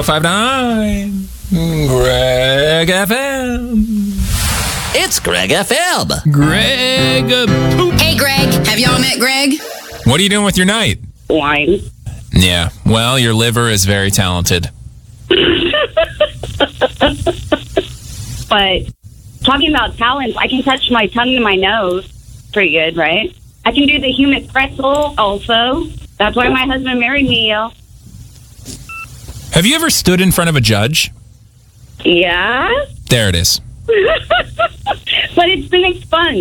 1059 Greg FM. It's Greg FM. Greg Poop. Hey, Greg. Have y'all met Greg? What are you doing with your night? Wine. Yeah, well, your liver is very talented. But talking about talents, I can touch my tongue to my nose pretty good, right? I can do the human pretzel also. That's why my husband married me, yo. Have you ever stood in front of a judge? Yeah? There it is. But it's been expunged.